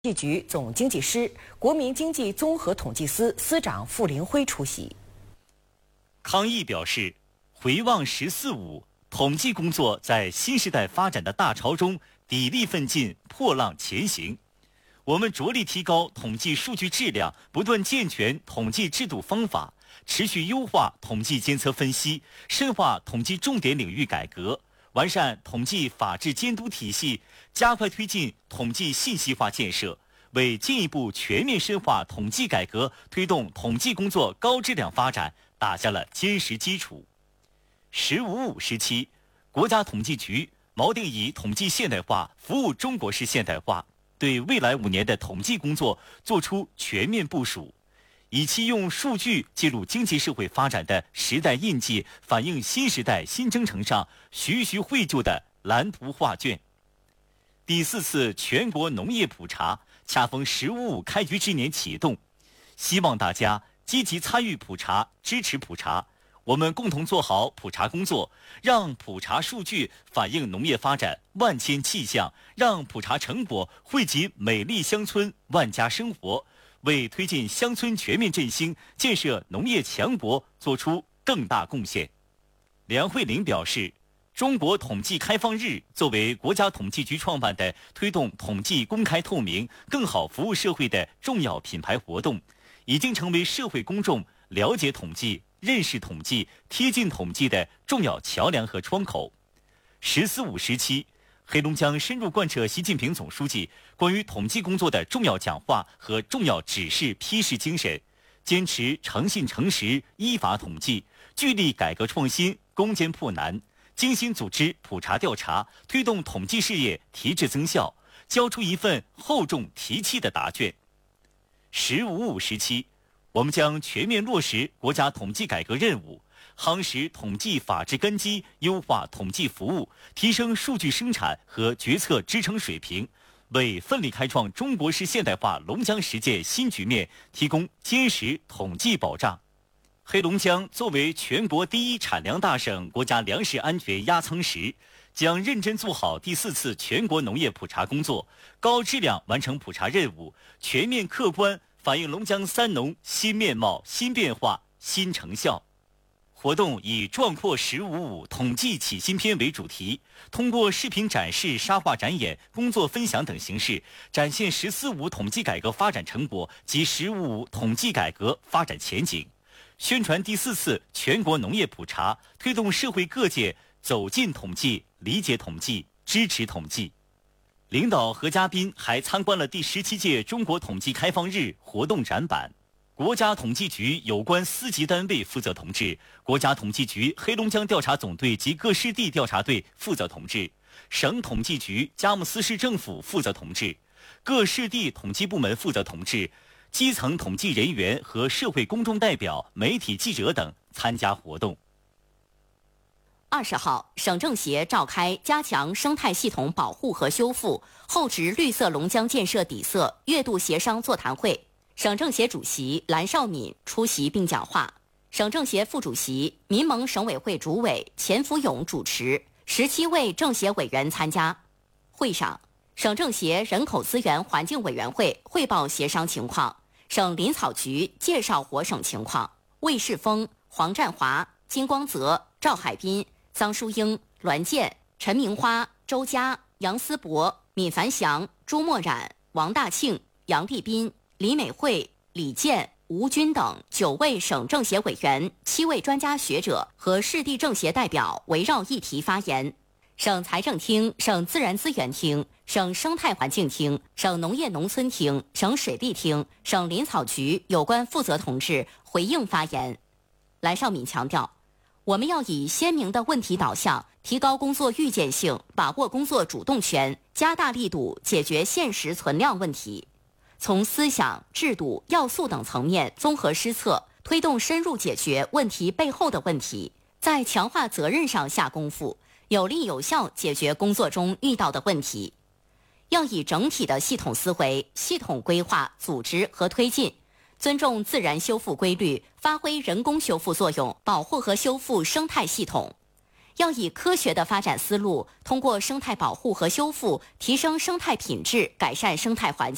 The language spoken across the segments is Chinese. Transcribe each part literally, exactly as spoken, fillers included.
计局总经济师、国民经济综合统计司司长傅林辉出席。 康毅表示，回望“十四五”，统计工作在新时代发展的大潮中砥砺奋进、破浪前行。我们着力提高统计数据质量，不断健全统计制度方法，持续优化统计监测分析，深化统计重点领域改革，完善统计法治监督体系，加快推进统计信息化建设，为进一步全面深化统计改革、推动统计工作高质量发展打下了坚实基础。十五五时期，国家统计局锚定以统计现代化服务中国式现代化，对未来五年的统计工作作出全面部署，以期用数据记录经济社会发展的时代印记，反映新时代新征程上徐徐绘就的蓝图画卷。第四次全国农业普查恰逢“十五五”开局之年启动，希望大家积极参与普查，支持普查。我们共同做好普查工作，让普查数据反映农业发展万千气象，让普查成果惠及美丽乡村万家生活，为推进乡村全面振兴、建设农业强国作出更大贡献。梁慧玲表示，中国统计开放日作为国家统计局创办的推动统计公开透明、更好服务社会的重要品牌活动，已经成为社会公众了解统计、认识统计、贴近统计的重要桥梁和窗口。十四五时期，黑龙江深入贯彻习近平总书记关于统计工作的重要讲话和重要指示批示精神，坚持诚信诚实、依法统计，聚力改革创新、攻坚破难，精心组织普查调查，推动统计事业提质增效，交出一份厚重提气的答卷。十五五时期，我们将全面落实国家统计改革任务，夯实统计法治根基，优化统计服务，提升数据生产和决策支撑水平，为奋力开创中国式现代化龙江实践新局面提供坚实统计保障。黑龙江作为全国第一产粮大省、国家粮食安全压舱石，将认真做好第四次全国农业普查工作，高质量完成普查任务，全面客观反映龙江三农新面貌、新变化、新成效。活动以壮阔“十五五”统计起新篇为主题，通过视频展示、沙画展演、工作分享等形式，展现“十四五”统计改革发展成果及“十五五”统计改革发展前景，宣传第四次全国农业普查，推动社会各界走进统计、理解统计、支持统计。领导和嘉宾还参观了第十七届中国统计开放日活动展板。国家统计局有关司级单位负责同志、国家统计局黑龙江调查总队及各市地调查队负责同志、省统计局佳木斯市政府负责同志、各市地统计部门负责同志、基层统计人员和社会公众代表、媒体记者等参加活动。 二十号，省政协召开加强生态系统保护和修复、厚植绿色龙江建设底色月度协商座谈会，省政协主席蓝绍敏出席并讲话，省政协副主席、民盟省委会主委钱福勇主持，十七位政协委员参加。会上，省政协人口资源环境委员会汇报协商情况，省林草局介绍活省情况，魏世峰、黄占华、金光泽、赵海滨、臧淑英、栾健、陈明花、周佳、杨思博、闵凡祥、朱墨染、王大庆、杨立斌、李美惠、李健、吴军等九位省政协委员、七位专家学者和市地政协代表围绕议题发言。省财政厅、省自然资源厅、省生态环境厅、省农业农村厅、省水利厅、省林草局有关负责同志回应发言。蓝绍敏强调，我们要以鲜明的问题导向，提高工作预见性，把握工作主动权，加大力度解决现实存量问题，从思想、制度、要素等层面综合施策，推动深入解决问题背后的问题，在强化责任上下功夫，有力有效解决工作中遇到的问题。要以整体的系统思维、系统规划、组织和推进，尊重自然修复规律，发挥人工修复作用，保护和修复生态系统。要以科学的发展思路，通过生态保护和修复，提升生态品质，改善生态环境，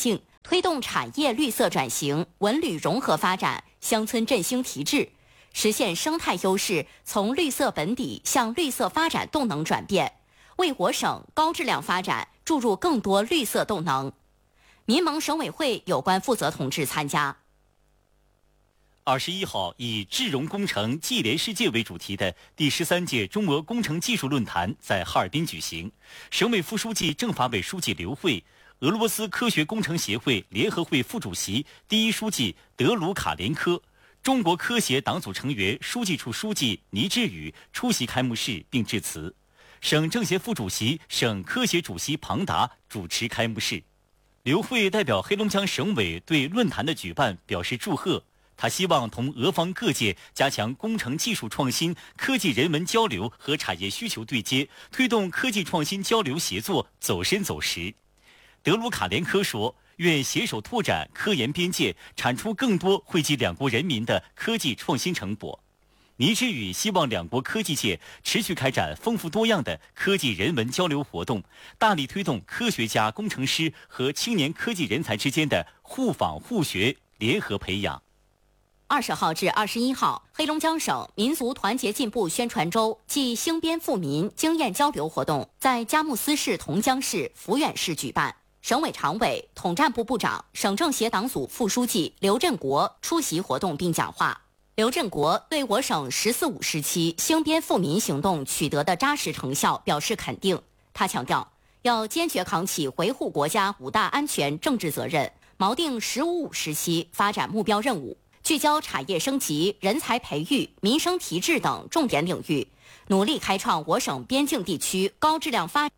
推动产业绿色转型、文旅融合发展、乡村振兴提质，实现生态优势从绿色本底向绿色发展动能转变，为我省高质量发展注入更多绿色动能。民盟省委会有关负责同志参加。 二十一号，以“智融工程，技联世界”为主题的第十三届中俄工程技术论坛在哈尔滨举行。省委副书记、政法委书记刘慧，俄罗斯科学工程协会联合会副主席、第一书记德鲁卡连科，中国科协党组成员、书记处书记倪志宇出席开幕式并致辞。省政协副主席、省科协主席庞达主持开幕式。刘慧代表黑龙江省委对论坛的举办表示祝贺。他希望同俄方各界加强工程技术创新、科技人文交流和产业需求对接，推动科技创新交流协作走深走实。德鲁卡连科说，愿携手拓展科研边界，产出更多惠及两国人民的科技创新成果。倪志宇希望两国科技界持续开展丰富多样的科技人文交流活动，大力推动科学家、工程师和青年科技人才之间的互访互学、联合培养。 二十号至二十一号，黑龙江省民族团结进步宣传周暨兴边富民经验交流活动在佳木斯市同江市抚远市举办。省委常委、统战部部长、省政协党组副书记刘振国出席活动并讲话。刘振国对我省“十四五”时期兴边富民行动取得的扎实成效表示肯定。他强调，要坚决扛起维护国家五大安全政治责任，锚定“十五五”时期发展目标任务，聚焦产业升级、人才培育、民生提质等重点领域，努力开创我省边境地区高质量发展。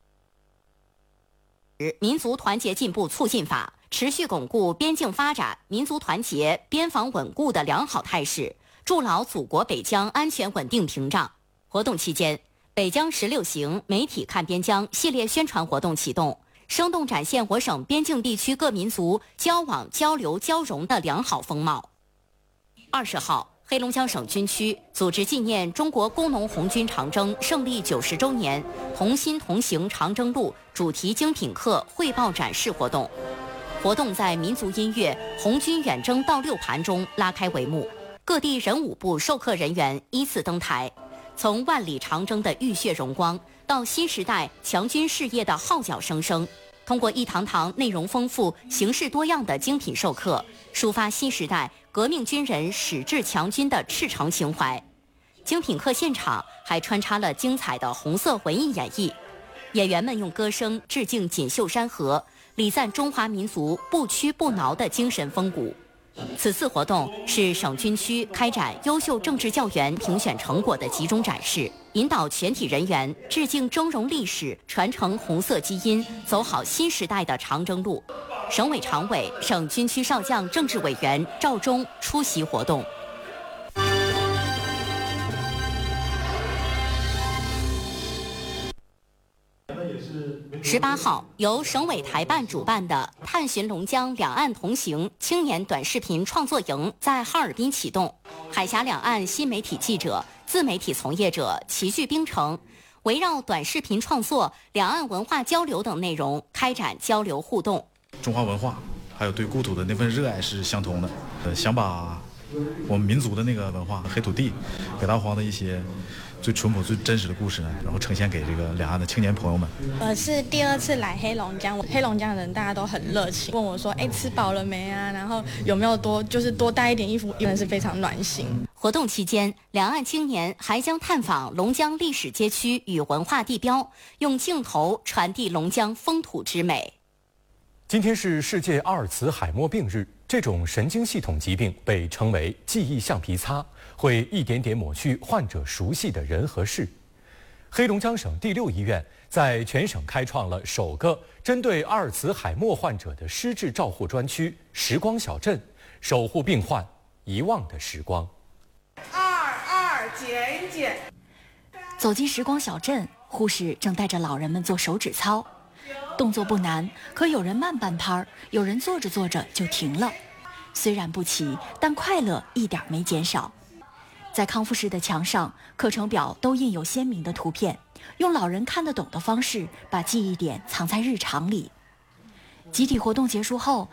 民族团结进步促进法，持续巩固边境发展、民族团结、边防稳固的良好态势，筑牢祖国北疆安全稳定屏障。活动期间，北疆十六行媒体看边疆系列宣传活动启动，生动展现我省边境地区各民族交往、交流、交融的良好风貌。二十号，黑龙江省军区组织纪念中国工农红军长征胜利九十周年“同心同行长征路”主题精品课汇报展示活动。活动在民族音乐《红军远征到六盘》中拉开帷幕，各地人武部授课人员依次登台，从万里长征的浴血荣光到新时代强军事业的号角声声，通过一堂堂内容丰富、形式多样的精品授课，抒发新时代革命军人矢志强军的赤诚情怀。精品课现场还穿插了精彩的红色文艺演绎，演员们用歌声致敬锦绣山河，礼赞中华民族不屈不挠的精神风骨。此次活动是省军区开展优秀政治教员评选成果的集中展示，引导全体人员致敬峥嵘历史，传承红色基因，走好新时代的长征路。省委常委、省军区少将政治委员赵忠出席活动。十八号，由省委台办主办的“探寻龙江两岸同行”青年短视频创作营在哈尔滨启动，海峡两岸新媒体记者、自媒体从业者齐聚冰城，围绕短视频创作、两岸文化交流等内容开展交流互动。 中华文化还有对故土的那份热爱是相同的，呃，想把我们民族的那个文化、黑土地、北大荒的一些最淳朴、最真实的故事呢，然后呈现给这个两岸的青年朋友们。 我是第二次来黑龙江，黑龙江的人大家都很热情，问我说：“哎，吃饱了没啊？然后有没有多就是多带一点衣服？”真的是非常暖心。 活动期间，两岸青年还将探访龙江历史街区与文化地标，用镜头传递龙江风土之美。 今天是世界阿尔茨海默病日，这种神经系统疾病被称为记忆橡皮擦，会一点点抹去患者熟悉的人和事。黑龙江省第六医院在全省开创了首个针对阿尔茨海默患者的失智照护专区“时光小镇”，守护病患遗忘的时光。 二二减减。 走进时光小镇，护士正带着老人们做手指操。动作不难，可有人慢半拍儿，有人做着做着就停了。虽然不齐，但快乐一点没减少。在康复室的墙上，课程表都印有鲜明的图片，用老人看得懂的方式，把记忆点藏在日常里。集体活动结束后，